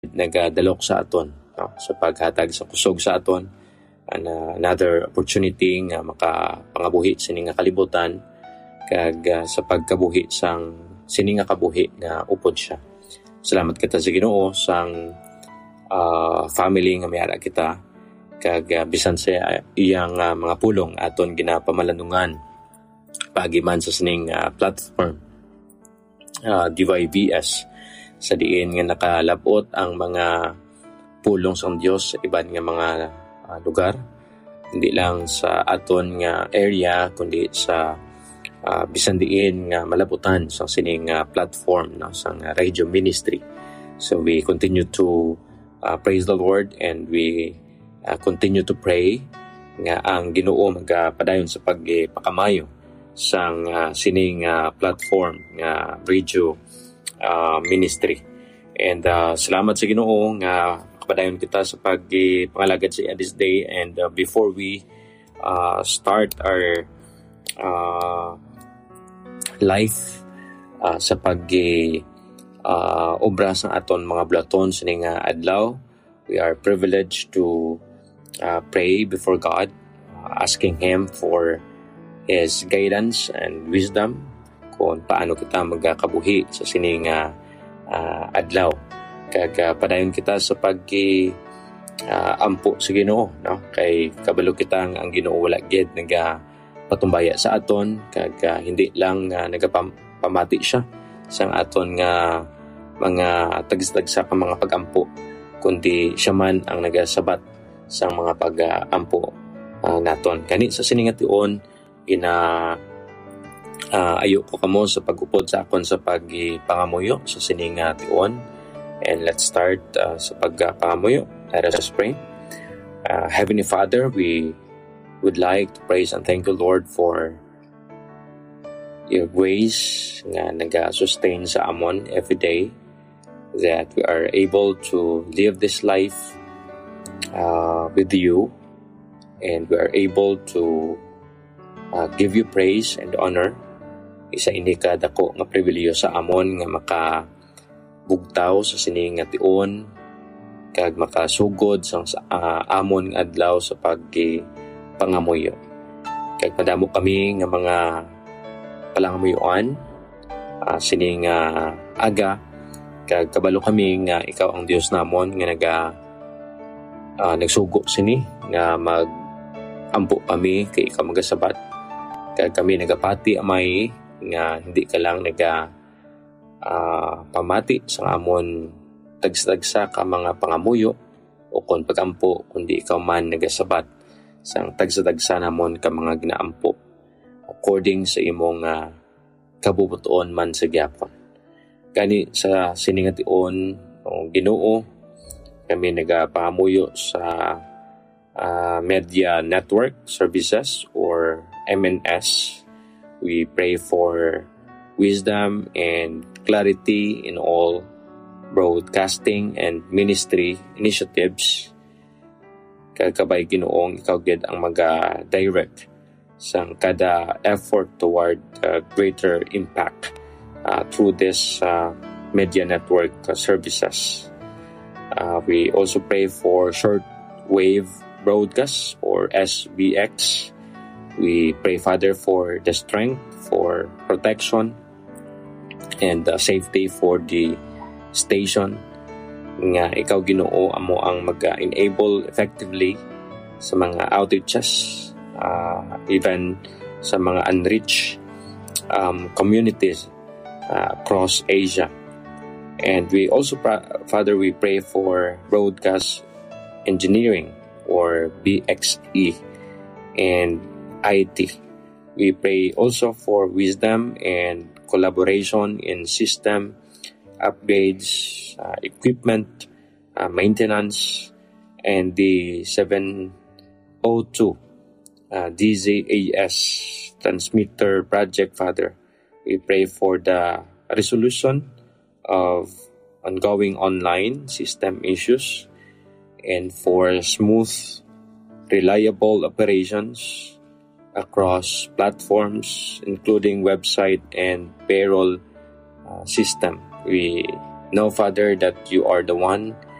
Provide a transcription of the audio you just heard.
nagadalok sa aton, no? Sa paghatag sa kusog sa aton, another opportunity nga makapangabuhi sini nga kalibutan kag sa pagkabuhi sang sini nga kabuhi nga upod siya. Salamat kita sa Ginoo sang family nga mayara kita kag bisan sa iyang mga pulong aton ginapamalanungan pagiman sa sining platform DYBS sa diin nga nakalabot ang mga pulong sang Dios sa iban nga mga lugar, hindi lang sa aton nga area kundi sa bisan diin nga malabutan sa sining platform, no, sang radio ministry. So we continue to praise the Lord and we continue to pray nga ang Ginoo magpadayon sa pagpakamayo sang sining platform nga radio ministry. And salamat sa Ginoo nga kapadayon kita sa pagpangalagad sa this day. And before we start our life sa obra sa aton mga blaton sa nga adlaw, we are privileged to pray before God, asking Him for His guidance and wisdom kung paano kita magkabuhi sa sining adlaw. Kag padayon kita sa ampo sa Ginoo, no? Kay kabalo kita ang Ginoo wala gid patumbaya sa aton kag hindi lang nagapamati siya sang aton nga mga tagsa ka mga pagampo, kundi siya man ang nagasabat sang mga pagampo naton. Kani sa siningation ayo ko kamo sa pagupod sa akon sa pagpangamuyo sa siningation. And let's start sa pagpangamuyo. Let us pray. Heavenly Father, we would like to praise and thank you, Lord, for your grace nga naga-sustain sa amon every day, that we are able to live this life with you, and we are able to give you praise and honor. Isa ini ka dako nga pribilehiyo sa amon nga makabugtaw sa siningation kag makasugod sang amon nga adlaw sa pagpangamuyo. Kag padamo kami nga mga palangamuyuan sining aga, kag kabalo kami nga ikaw ang Dios namon nga nagsugo sini nga ampo kami kay ikaw magasabat. Kag kami nagapati amay nga hindi ka lang pamati sa amon tagsa ka mga pangamuyo o kon pagampo, kundi ikaw man nagasabat sang tagsa namon ka mga ginaampo according sa imong kabubuton man sa gyapon. Kani sa siningation o Ginoo, kami nagapamuyo sa Media Network Services or MNS. We pray for wisdom and clarity in all broadcasting and ministry initiatives. Kagkabay Ginoong ikaw gid ang mag-direct sang kada effort toward greater impact through this media network services. We also pray for shortwave broadcast or SBX. We pray, Father, for the strength, for protection, and safety for the station. Nga ikaw Ginoo amo ang mag-enable effectively sa mga outages, even sa mga unreached communities across Asia. And we also, Father, we pray for broadcast engineering or BXE and IT. We pray also for wisdom and collaboration in system upgrades, equipment maintenance, and the 702 DZAS transmitter project, Father. We pray for the resolution of ongoing online system issues and for smooth, reliable operations across platforms, including website and payroll system. We Know, Father, that you are the one